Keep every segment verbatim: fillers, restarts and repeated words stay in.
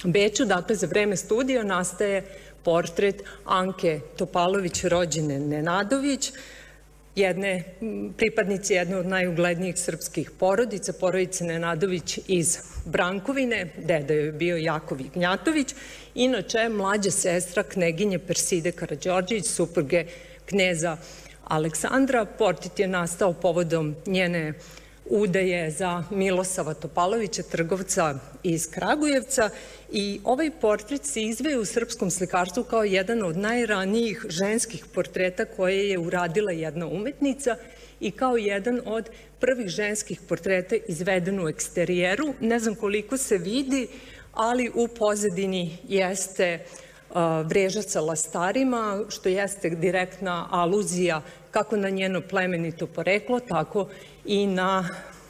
Beču, dakle, za vreme studija nastaje portret Anke Topalović, rođene Nenadović, jedne pripadnice jedne od najuglednijih srpskih porodica, porodice Nenadović iz Brankovine, deda joj je bio Jakov Ignjatović, inače mlađa sestra kneginje Perside Karađorđević, supruge kneza Aleksandra. Portret je nastao povodom njene udaje za Milosava Topalovića, trgovca iz Kragujevca, i ovaj portret se izveje u srpskom slikarstvu kao jedan od najranijih ženskih portreta koje je uradila jedna umetnica i kao jedan od prvih ženskih portreta izveden u eksterijeru. Ne znam koliko se vidi, ali u pozadini jeste vreža sa lastarima, što jeste direktna aluzija kako na njeno plemenito poreklo, tako i na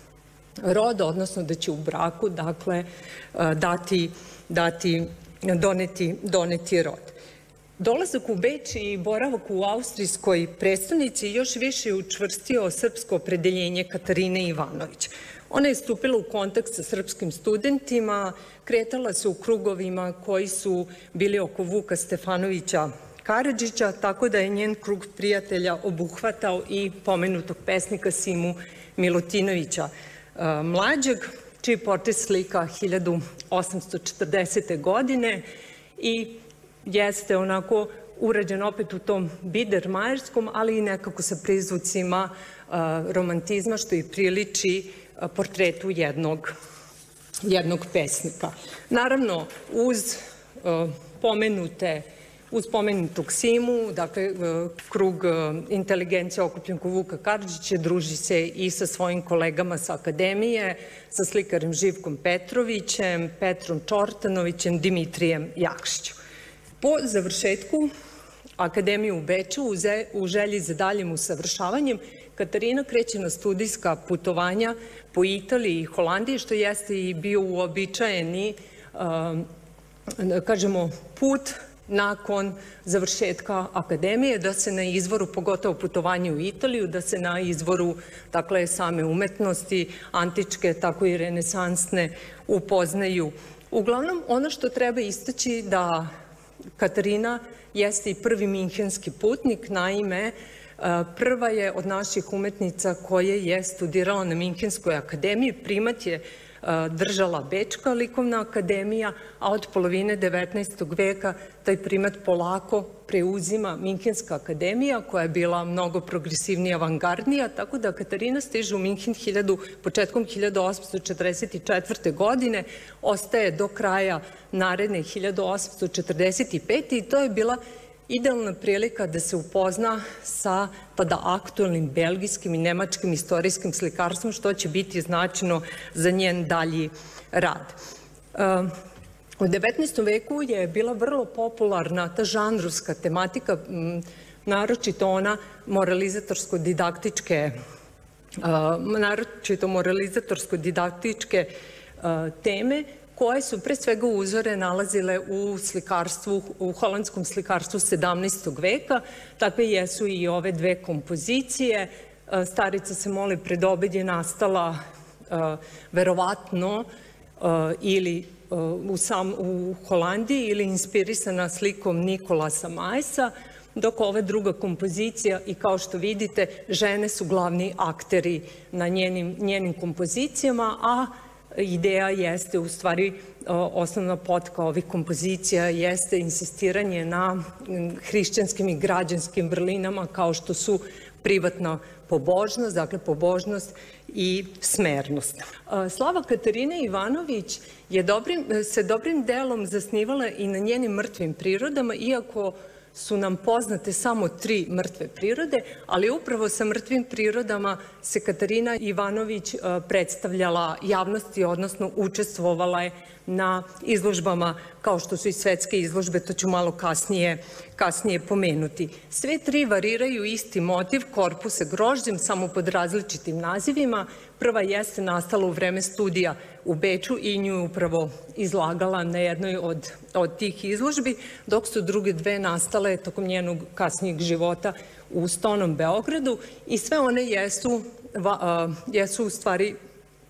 rod, odnosno da će u braku, dakle, dati, dati, doneti, doneti rod. Dolazak u Beč i boravak u austrijskoj prestonici još više je učvrstio srpsko opredeljenje Katarine Ivanović. Ona je stupila u kontakt sa srpskim studentima, kretala se u krugovima koji su bili oko Vuka Stefanovića Karadžića, tako da je njen krug prijatelja obuhvatao i pomenutog pesnika Simu Milutinovića mlađeg, čiji portret slika hiljadu osamsto četrdesete. godine i jeste onako urađen opet u tom bidermajerskom, ali i nekako sa prizvucima romantizma, što i priliči portretu jednog, jednog pesnika. Naravno, uz pomenute Uz pomenutog Simu, dakle, krug inteligencije okupljen oko Vuka Karadžića druži se i sa svojim kolegama sa akademije, sa slikarem Živkom Petrovićem, Petrom Čortanovićem, Dimitrijem Jakšićem. Po završetku akademije u Beču, u želji za daljim usavršavanjem, Katarina kreće na studijska putovanja po Italiji i Holandiji, što jeste i bio uobičajeni, kažemo, put nakon završetka akademije, da se na izvoru, pogotovo putovanje u Italiju, da se na izvoru, dakle, same umetnosti, antičke, tako i renesansne, upoznaju. Uglavnom, ono što treba istaći da Katarina jeste i prvi minhenski putnik, naime, prva je od naših umetnica koja je studirala na Minhenskoj akademiji, primat je držala Bečka likovna akademija, a od polovine devetnaestog veka taj primat polako preuzima Minhenska akademija, koja je bila mnogo progresivnija, avangardnija, tako da Katarina stiže u Minhen početkom hiljadu osamsto četrdeset četvrte. godine, ostaje do kraja naredne hiljadu osamsto četrdeset pete. i to je bila idealna prilika da se upozna sa tada aktuelnim belgijskim i nemačkim istorijskim slikarstvom, što će biti značajno za njen dalji rad. U devetnaestom veku je bila vrlo popularna ta žanrovska tematika, naročito ona moralizatorsko-didaktičke naročito moralizatorsko-didaktičke teme, koje su pre svega uzore nalazile u slikarstvu, u holandskom slikarstvu sedamnaestog veka. Takve jesu i ove dve kompozicije. Starica se moli pred obed je nastala verovatno ili u Holandiji ili inspirisana slikom Nikolasa Majsa, dok ova druga kompozicija, i kao što vidite, žene su glavni akteri na njenim kompozicijama, a ideja jeste, u stvari, osnovna potka ovih kompozicija jeste insistiranje na hrišćanskim i građanskim vrlinama, kao što su privatna pobožnost, dakle pobožnost i smernost. Slava Katarine Ivanović je se dobrim delom zasnivala i na njenim mrtvim prirodama, iako su nam poznate samo tri mrtve prirode, ali upravo sa mrtvim prirodama se Katarina Ivanović predstavljala javnosti, odnosno učestvovala je na izložbama kao što su i svetske izložbe, to ću malo kasnije pomenuti. Sve tri variraju isti motiv, korpus sa grožđem, samo pod različitim nazivima. Prva jeste nastala u vreme studija u Beču i nju je upravo izlagala na jednoj od tih izložbi, dok su druge dve nastale tokom njenog kasnijeg života u Stonom Beogradu, i sve one jesu u stvari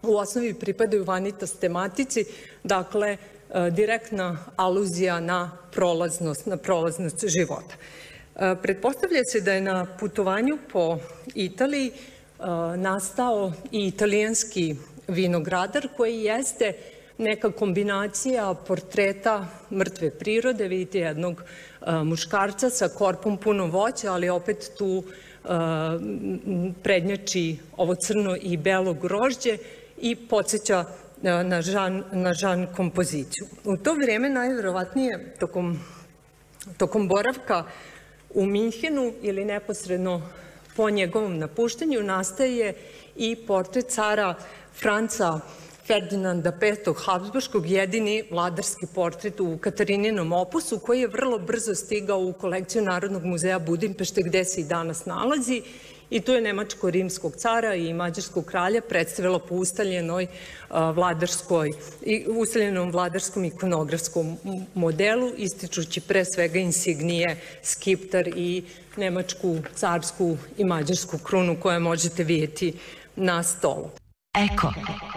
u osnovi pripadaju vanitas tematici, dakle, direktna aluzija na prolaznost, na prolaznost života. Pretpostavlja se da je na putovanju po Italiji nastao i italijanski vinogradar koji jeste neka kombinacija portreta mrtve prirode. Vidite jednog muškarca sa korpom puno voća, ali opet tu prednjači ovo crno i belo grožđe i podsjeća na žan, na žan kompoziciju. U to vrijeme najverovatnije tokom, tokom boravka u Minhenu ili neposredno po njegovom napuštanju nastaje i portret cara Franca Ferdinanda petog Habsburškog, jedini vladarski portret u Katarininom opusu, koji je vrlo brzo stigao u kolekciju Narodnog muzeja Budimpešte, gde se i danas nalazi. I tu je nemačko-rimskog cara i mađarskog kralja predstavila po ustaljenoj vladarskoj, ustaljenom vladarskom ikonografskom modelu, ističući pre svega insignije, skiptar i nemačku, carsku i mađarsku krunu koje možete vidjeti na stolu. Eko.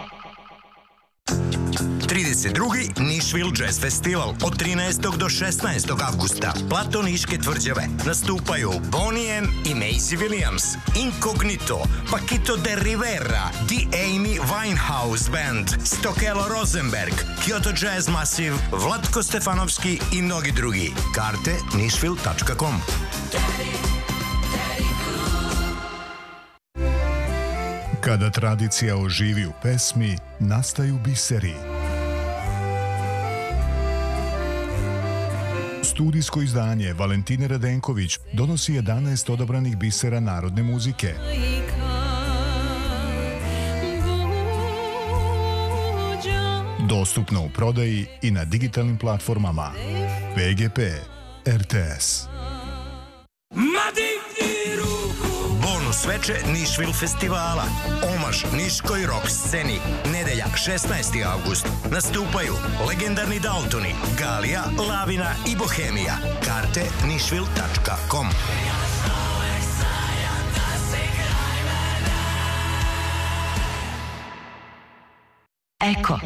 trideset drugi Nišvil Jazz Festival od trinaestog do šesnaestog avgusta. Plato Niške tvrđave. Nastupaju Bonnie M i Maisie Williams, Incognito, Paquito de Rivera, The Amy Winehouse Band, Stokelo Rosenberg, Kyoto Jazz Massive, Vlatko Stefanovski i mnogi drugi. Karte nišvil tačka com. Kada tradicija oživi u pesmi, nastaju biseri. Studijsko izdanje Valentine Radenković donosi jedanaest odabranih bisera narodne muzike. Dostupno u prodaji i na digitalnim platformama P G P, R T S. Bonus veče Nišvil festivala. Omaž niškoj rock sceni. Nedelja, šesnaesti avgust. Nastupaju legendarni Daltoni, Galija, Lavina i Bohemija. Karte nišvil tačka com. Eko.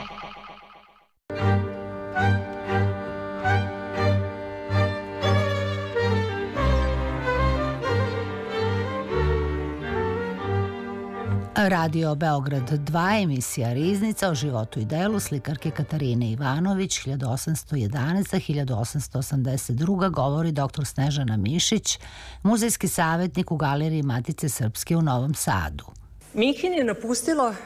Radio Beograd dva, emisija Riznica o životu i delu slikarke Katarine Ivanović, hiljadu osamsto jedanaesta do hiljadu osamsto osamdeset druga. Govori doktor Snežana Mišić, muzejski savjetnik u Galeriji Matice Srpske u Novom Sadu. Minhen je napustila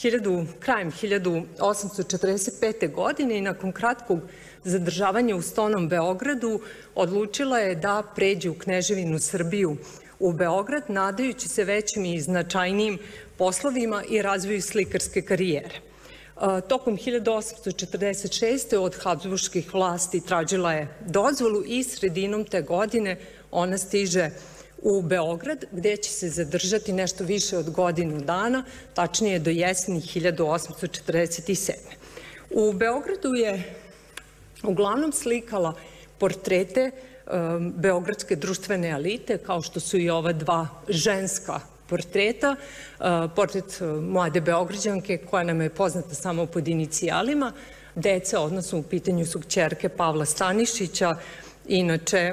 krajem hiljadu osamsto četrdeset pete. godine i nakon kratkog zadržavanja u Stonom Beogradu odlučila je da pređe u Kneževinu Srbiju u Beograd, nadajući se većim i značajnijim poslovima i razvoju slikarske karijere. Tokom hiljadu osamsto četrdeset šeste. od Habsburških vlasti tražila je dozvolu i sredinom te godine ona stiže u Beograd, gde će se zadržati nešto više od godinu dana, tačnije do jeseni hiljadu osamsto četrdeset sedme. U Beogradu je uglavnom slikala portrete beogradske društvene elite, kao što su i ova dva ženska portreta. Portret mlade Beograđanke, koja nam je poznata samo pod inicijalima, deca, odnosno u pitanju su kćerke Pavla Stanišića, inače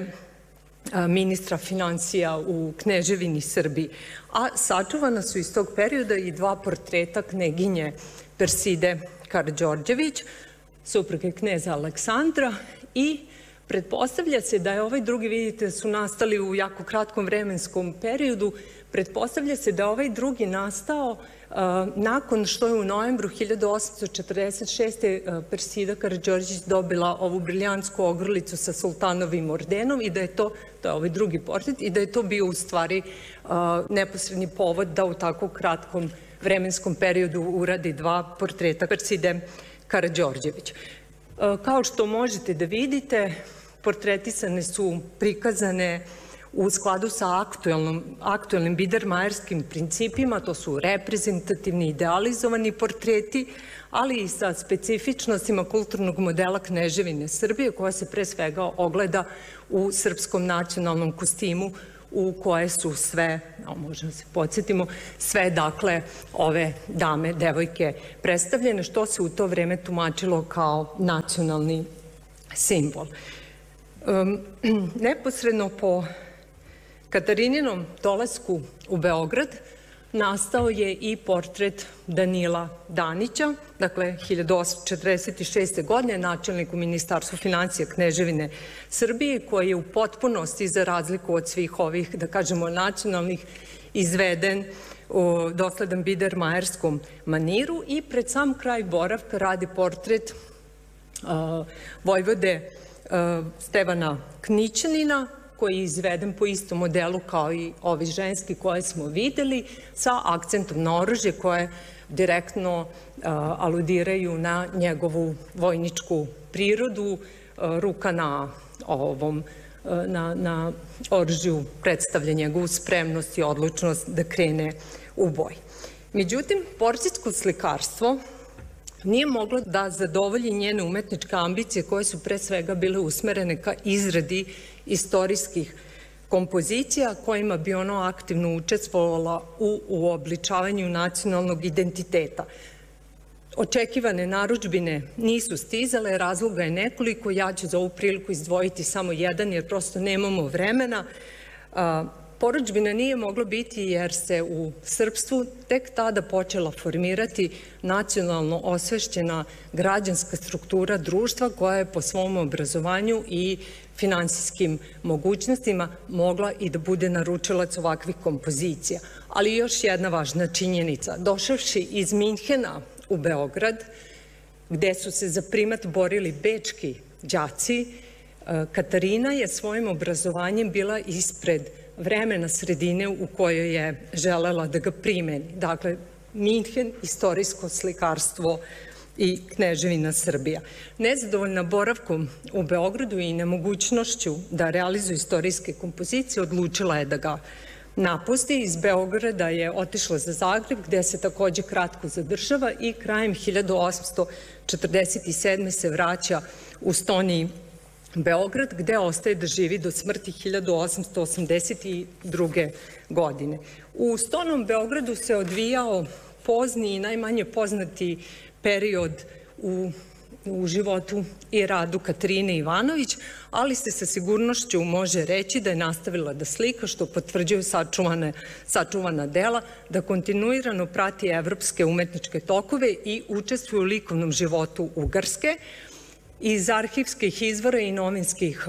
ministra financija u Kneževini Srbiji. A sačuvana su iz tog perioda i dva portreta kneginje Perside Karađorđević, supruge kneza Aleksandra, i pretpostavlja se da je ovaj drugi, vidite, su nastali u jako kratkom vremenskom periodu, pretpostavlja se da je ovaj drugi nastao nakon što je u novembru hiljadu osamsto četrdeset šeste. Persida Karađorđević dobila ovu briljantsku ogrlicu sa sultanovim ordenom i da je to, to je ovaj drugi portret, i da je to bio u stvari neposredni povod da u tako kratkom vremenskom periodu uradi dva portreta Perside Karađorđević. Kao što možete da vidite, portretisane su prikazane u skladu sa aktuelnim bidermajerskim principima, to su reprezentativni, idealizovani portreti, ali i sa specifičnostima kulturnog modela Kneževine Srbije, koja se pre svega ogleda u srpskom nacionalnom kostimu u koje su sve, možemo se podsjetimo, sve dakle ove dame, devojke predstavljene, što se u to vreme tumačilo kao nacionalni simbol. Um, neposredno po Katarininom dolasku u Beograd nastao je i portret Danila Danića, dakle hiljadu osamsto četrdeset šeste. godine načelnik u Ministarstvu finansija Kneževine Srbije, koji je u potpunosti, za razliku od svih ovih, da kažemo, nacionalnih, izveden u dosledan bidermajerskom maniru, i pred sam kraj boravka radi portret uh, vojvode uh, Stevana Knićanina, koji je izveden po istom modelu kao i ovi ženski koje smo videli, sa akcentom na oružje koje direktno uh, aludiraju na njegovu vojničku prirodu. Uh, ruka na ovom, uh, na, na oružju predstavlja njegovu spremnost i odlučnost da krene u boj. Međutim, portretsko slikarstvo nije moglo da zadovolji njene umetničke ambicije, koje su pre svega bile usmerene ka izradi istorijskih kompozicija kojima bi ono aktivno učestvovala u uobličavanju nacionalnog identiteta. Očekivane narudžbine nisu stizale, razloga je nekoliko, ja ću za ovu priliku izdvojiti samo jedan jer prosto nemamo vremena. Porudžbina nije moglo biti jer se u srpstvu tek tada počela formirati nacionalno osvešćena građanska struktura društva koja je po svom obrazovanju i finansijskim mogućnostima mogla i da bude naručilac ovakvih kompozicija. Ali još jedna važna činjenica. Došavši iz Minhena u Beograd, gde su se za primat borili bečki đaci, Katarina je svojim obrazovanjem bila ispred vremena sredine u kojoj je želela da ga primeni. Dakle, Minhen, istorijsko slikarstvo i Kneževina Srbija. Nezadovoljna boravkom u Beogradu i nemogućnošću da realizuje istorijske kompozicije, odlučila je da ga napusti. Iz Beograda je otišla za Zagreb, gde se takođe kratko zadržava, i krajem hiljadu osamsto četrdeset sedme. se vraća u Stoniji Beograd, gde ostaje da živi do smrti hiljadu osamsto osamdeset druge. godine. U Stonom Beogradu se odvijao pozni i najmanje poznati period u, u životu i radu Katarine Ivanović, ali se sa sigurnošću može reći da je nastavila da slika, što potvrđuju sačuvane, sačuvana dela, da kontinuirano prati evropske umetničke tokove i učestvuje u likovnom životu Ugarske. Iz arhivskih izvora i novinskih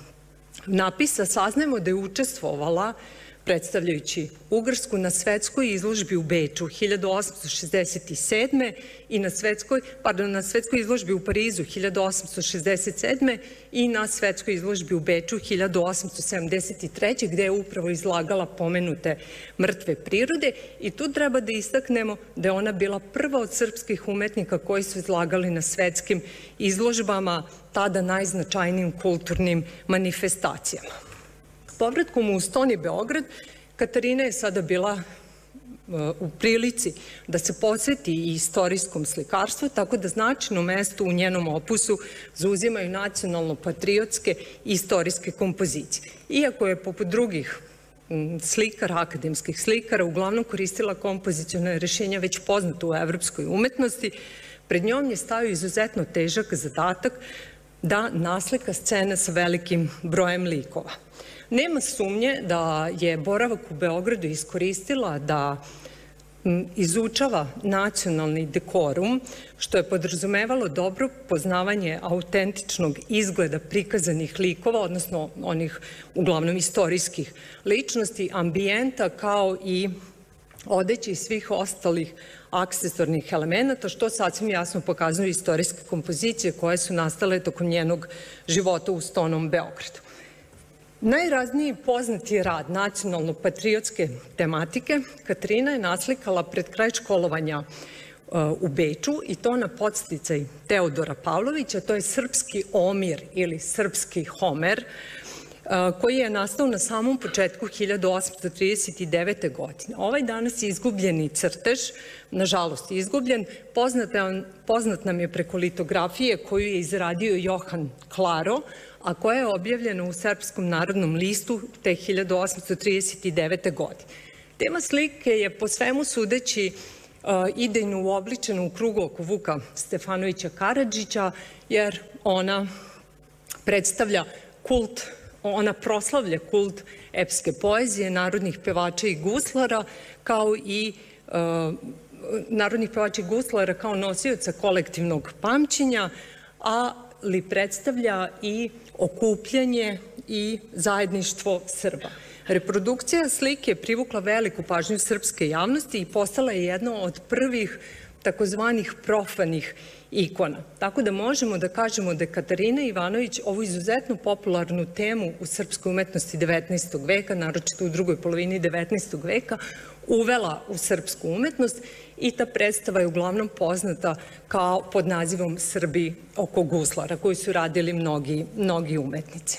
napisa saznajemo da je učestvovala, predstavljajući Ugarsku, na svetskoj izložbi u Beču hiljadu osamsto šezdeset sedme. i na svetskoj, pardon, na svetskoj izložbi u Parizu hiljadu osamsto šezdeset sedme. i na svetskoj izložbi u Beču hiljadu osamsto sedamdeset treće. gde je upravo izlagala pomenute mrtve prirode, i tu treba da istaknemo da je ona bila prva od srpskih umetnika koji su izlagali na svetskim izložbama, tada najznačajnijim kulturnim manifestacijama. Povratkom u Stoni Beograd, Katarina je sada bila u prilici da se posveti i istorijskom slikarstvu, tako da značajno mesto u njenom opusu zauzimaju nacionalno-patriotske i istorijske kompozicije. Iako je poput drugih slikara, akademskih slikara, uglavnom koristila kompozicione rešenja već poznato u evropskoj umetnosti, pred njom je stavio izuzetno težak zadatak da naslika scene sa velikim brojem likova. Nema sumnje da je boravak u Beogradu iskoristila da izučava nacionalni dekorum, što je podrazumevalo dobro poznavanje autentičnog izgleda prikazanih likova, odnosno onih uglavnom istorijskih ličnosti, ambijenta, kao i odeće i svih ostalih aksesornih elemenata, što sasvim jasno pokazuju istorijske kompozicije koje su nastale tokom njenog života u Stonom Beogradu. Najrazniji poznati rad nacionalno-patriotske tematike Katarina je naslikala pred kraj školovanja u Beču, i to na podsticaj Teodora Pavlovića. To je srpski Omir ili srpski Homer, koji je nastao na samom početku hiljadu osamsto trideset devete. godine. Ovaj danas izgubljeni crtež, nažalost izgubljen, poznat nam je preko litografije koju je izradio Johan Klaro, a koja je objavljena u Srpskom narodnom listu te hiljadu osamsto trideset devete. godine. Tema slike je po svemu sudeći idejno uobličena u krugu oko Vuka Stefanovića Karadžića, jer ona predstavlja kult, ona proslavlja kult epske poezije, narodnih pevača i guslara, kao i narodnih pevača i guslara kao nosioca kolektivnog pamćenja, ali predstavlja i okupljanje i zajedništvo Srba. Reprodukcija slike je privukla veliku pažnju srpske javnosti i postala je jedna od prvih takozvanih profanih ikona. Tako da možemo da kažemo da je Katarina Ivanović ovu izuzetno popularnu temu u srpskoj umetnosti devetnaestog veka, naročito u drugoj polovini devetnaestog veka, uvela u srpsku umetnost i ta predstava je uglavnom poznata kao pod nazivom Srbi oko guslara, koju su radili mnogi, mnogi umetnici.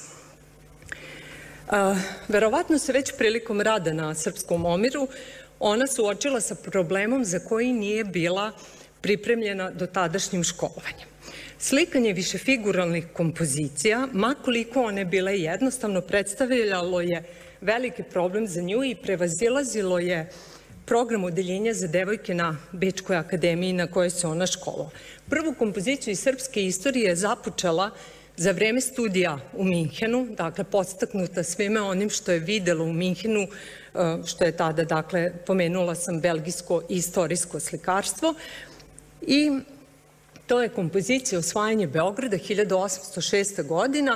Verovatno se već prilikom rada na Srpskom omiru ona suočila sa problemom za koji nije bila pripremljena do tadašnjim školovanjem. Slikanje višefiguralnih kompozicija, ma koliko one bile jednostavno, predstavljalo je veliki problem za nju i prevazilazilo je program odeljenja za devojke na Bečkoj akademiji na kojoj se ona školovala. Prvu kompoziciju iz srpske istorije je započela za vreme studija u Minhenu, dakle, podstaknuta svime onim što je videla u Minhenu, što je tada, dakle, pomenula sam belgijsko i istorijsko slikarstvo, i to je kompozicija Osvajanje Beograda, hiljadu osamsto šesta. godina,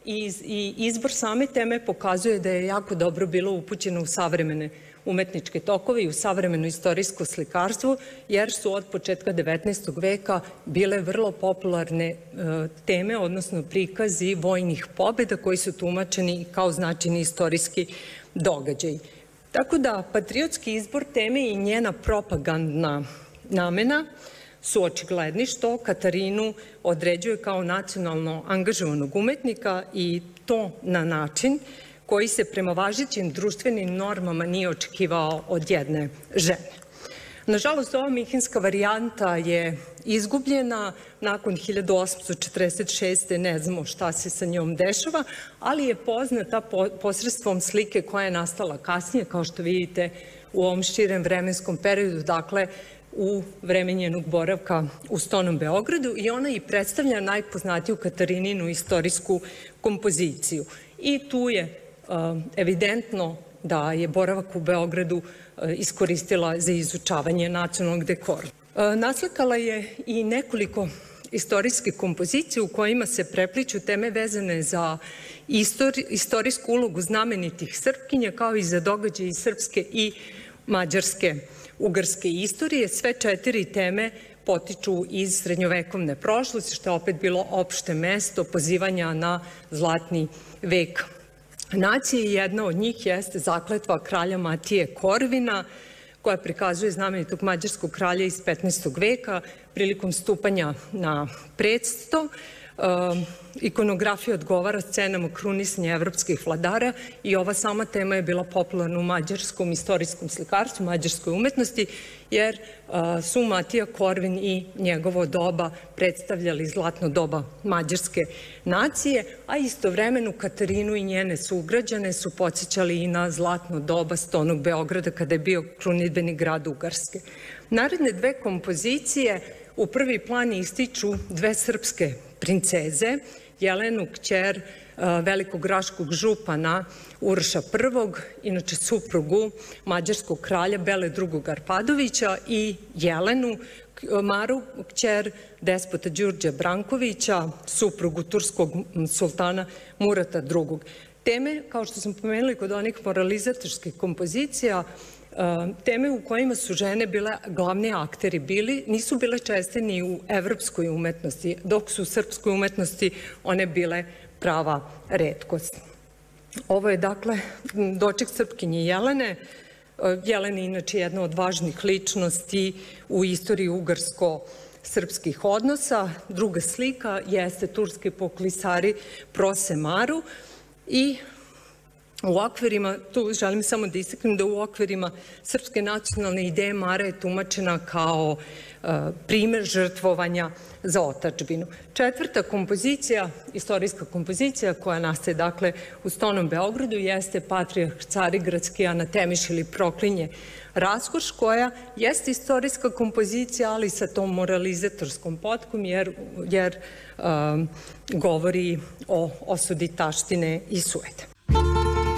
i izbor same teme pokazuje da je jako dobro bilo upućeno u savremene umetničke tokove i u savremeno istorijsko slikarstvo, jer su od početka devetnaestog veka bile vrlo popularne teme, odnosno prikazi vojnih pobjeda koji su tumačeni kao značajni istorijski događaj. Tako da patriotski izbor teme i njena propagandna namena su očigledni, što Katarinu određuje kao nacionalno angažovanog umetnika, i to na način koji se prema važećim društvenim normama nije očekivao od jedne žene. Nažalost, ova minhenska varijanta je izgubljena nakon hiljadu osamsto četrdeset šeste. ne znamo šta se sa njom dešava, ali je poznata posredstvom slike koja je nastala kasnije, kao što vidite u ovom širem vremenskom periodu, dakle u vreme njenog boravka u Stonom Beogradu, i ona i predstavlja najpoznatiju Katarininu istorijsku kompoziciju. I tu je evidentno da je boravak u Beogradu iskoristila za izučavanje nacionalnog dekora. Naslikala je i nekoliko istorijskih kompozicija u kojima se prepliću teme vezane za istorijsku ulogu znamenitih Srpkinja, kao i za događaje iz srpske i mađarske ugarske istorije. Sve četiri teme potiču iz srednjovekovne prošlosti, što je opet bilo opšte mesto pozivanja na zlatni vek nacije. Jedna od njih jeste zakletva kralja Matije Korvina, koja prikazuje znamenitog mađarskog kralja iz petnaestog. veka prilikom stupanja na presto. Ikonografija odgovara scenama krunisanja evropskih vladara, i ova sama tema je bila popularna u mađarskom istorijskom slikarstvu, mađarskoj umetnosti, jer su Matija Korvin i njegovo doba predstavljali zlatno doba mađarske nacije, a istovremeno Katarinu i njene sugrađane su podsjećali i na zlatno doba Stonog Beograda, kada je bio krunidbeni grad Ugarske. Naredne dve kompozicije u prvi plan ističu dve srpske princeze, Jelenu, kćer velikog raškog župana Uroša prvog, inače suprugu mađarskog kralja Bele drugog. Arpadovića, i Jelenu, Maru, kćer despota Đurđa Brankovića, suprugu turskog sultana Murata drugog. Teme, kao što smo pomenuli kod onih moralizatorskih kompozicija, teme u kojima su žene bile glavni akteri bili, nisu bile česte ni u evropskoj umetnosti, dok su u srpskoj umetnosti one bile prava retkost. Ovo je, dakle, doček Srpkinje Jelene. Jelena je inače jedna od važnih ličnosti u istoriji ugarsko-srpskih odnosa. Druga slika jeste turski poklisari Prose Maru, i U okvirima, tu želim samo da istaknem da u okvirima srpske nacionalne ideje Mara je tumačena kao uh, primer žrtvovanja za otadžbinu. Četvrta kompozicija, istorijska kompozicija koja nastaje dakle u Stonom Beogradu jeste Patrijarh Carigradski anatemiš ili proklinje Raskoš, koja jeste istorijska kompozicija, ali sa tom moralizatorskom potkom jer, jer um, govori o osudi taštine i sujete.